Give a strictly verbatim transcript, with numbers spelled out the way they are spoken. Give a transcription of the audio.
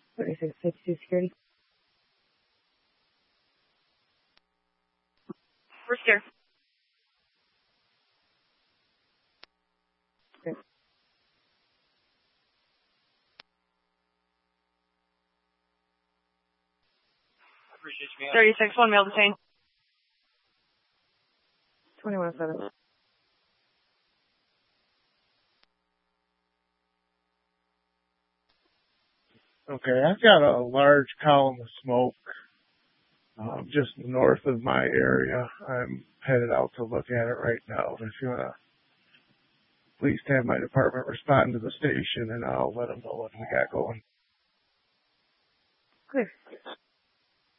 thirty-six fifty-two security. First here. Okay. thirty-six one, male detained. twenty-one oh seven. Okay, I've got a large column of smoke um, just north of my area. I'm headed out to look at it right now. If you want to please have my department respond to the station, and I'll let them know what we got going. Clear.